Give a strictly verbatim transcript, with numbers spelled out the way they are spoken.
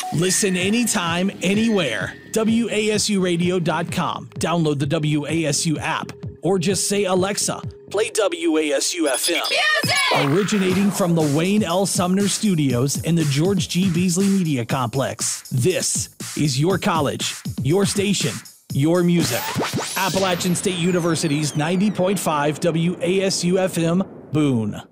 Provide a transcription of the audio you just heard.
Listen anytime, anywhere. W A S U radio dot com. Download the W A S U app or just say, Alexa, play W A S U F M. Music! Originating from the Wayne L. Sumner Studios in the George G. Beasley Media Complex. This is your college, your station, your music. Appalachian State University's ninety point five W A S U F M, Boone.